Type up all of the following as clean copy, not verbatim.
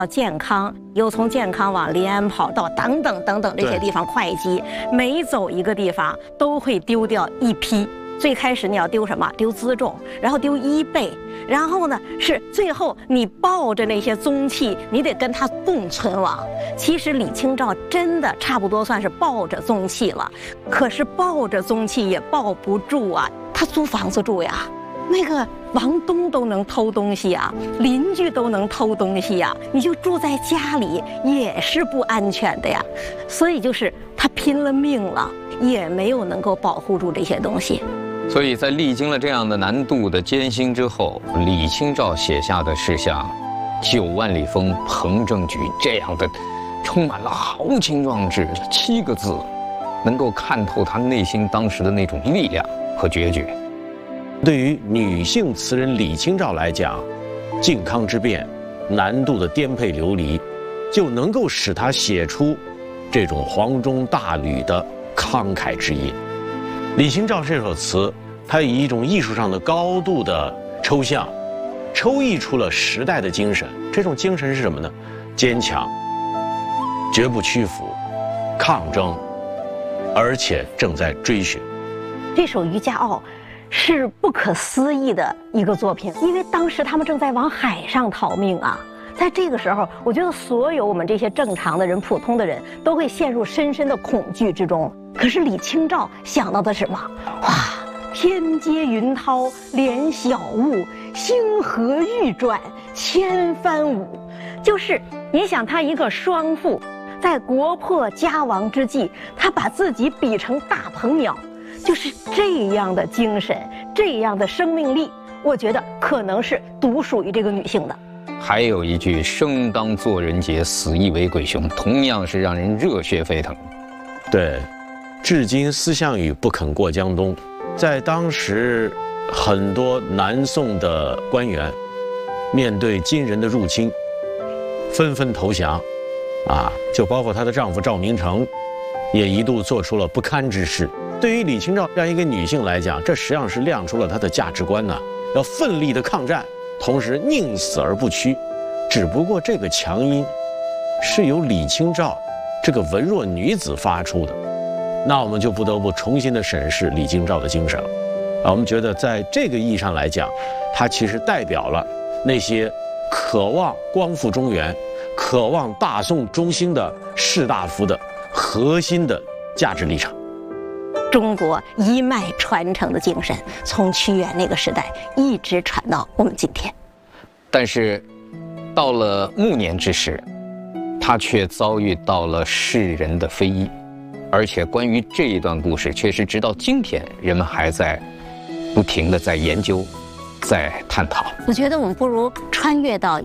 健康，又从健康往临安跑到等等等等这些地方会稽，每走一个地方都会丢掉一批。最开始你要丢什么？丢辎重，然后丢衣被，然后呢是最后你抱着那些宗器，你得跟它共存亡。其实李清照真的差不多算是抱着宗器了，可是抱着宗器也抱不住啊，他租房子住呀。那个房东都能偷东西啊，邻居都能偷东西呀，你就住在家里也是不安全的呀。所以就是他拼了命了，也没有能够保护住这些东西。 所以在历经了这样的难度的艰辛之后，李清照写下的是像“9万里风鹏正举”这样的，充满了豪情壮志7个字，能够看透他内心当时的那种力量和决绝。 对于女性词人李清照来讲，靖康之变难度的颠沛流离，就能够使她写出这种黄钟大吕的慷慨之意。李清照这首词，它以一种艺术上的高度的抽象，抽绎出了时代的精神。这种精神是什么呢？坚强，绝不屈服，抗争，而且正在追寻。 这首《渔家傲》是不可思议的一个作品，因为当时他们正在往海上逃命啊。在这个时候，我觉得所有我们这些正常的人、普通的人都会陷入深深的恐惧之中。可是李清照想到的是什么？哇，天阶云涛连晓雾，星河欲转千帆舞。就是你想，他一个双妇，在国破家亡之际，他把自己比成大鹏鸟，就是这样的精神，这样的生命力，我觉得可能是独属于这个女性的。 还有一句“生当作人杰，死亦为鬼雄”，同样是让人热血沸腾。 对，至今思项羽不肯过江东。在当时，很多南宋的官员面对金人的入侵，纷纷投降，就包括她的丈夫赵明诚，也一度做出了不堪之事。对于李清照这样一个女性来讲，这实际上是亮出了她的价值观呢，要奋力的抗战，同时宁死而不屈。只不过这个强音是由李清照这个文弱女子发出的，那我们就不得不重新的审视李清照的精神了。我们觉得在这个意义上来讲，她其实代表了那些渴望光复中原、渴望大宋中兴的士大夫的核心的价值立场。 中国一脉传承的精神，从屈原那个时代一直传到我们今天。 但是，到了暮年之时，他却遭遇到了世人的非议，而且关于这一段故事，却是直到今天人们还在不停地在研究，在探讨。 我觉得我们不如穿越到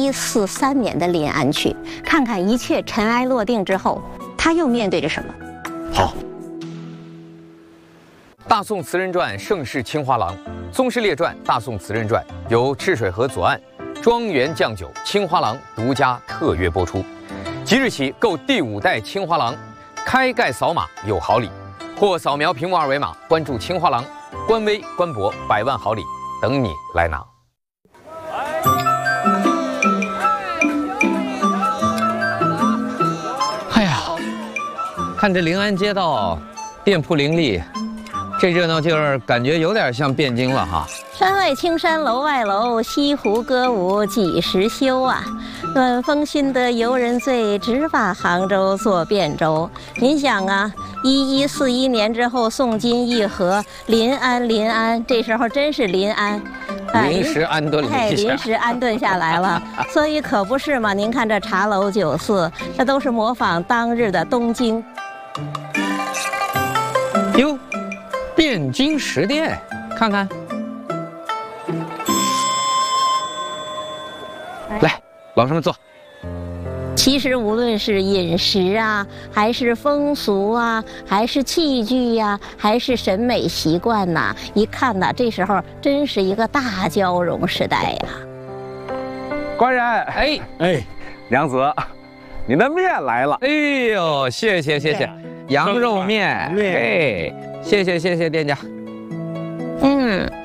1143年的临安去，看看一切尘埃落定之后，他又面对着什么。 好。 大宋词人传盛世青花郎，宗师列传大宋词人传由赤水河左岸庄园酱酒青花郎独家特约播出。即日起购第5代青花郎，开盖扫码有好礼，或扫描屏幕二维码关注青花郎官微官博，100万好礼等你来拿。哎呀，看这临安街道，店铺林立，这热闹劲儿感觉有点像汴京了哈。 山外青山楼外楼，西湖歌舞几时休啊？暖风熏得游人醉，直把杭州作汴州。您想啊，1141年之后，宋金议和，临安，这时候真是临安。 临时安顿了一下， 临时安顿下来了，所以可不是嘛？您看这茶楼酒肆，这都是模仿当日的东京。 哟，汴京食店，看看。来，往上面坐。 其实无论是饮食啊，还是风俗啊，还是器具呀，还是审美习惯呐，一看呐，这时候真是一个大交融时代呀。 官人， 哎， 娘子，你的面来了。 哎呦，谢谢，羊肉面，哎，谢谢店家。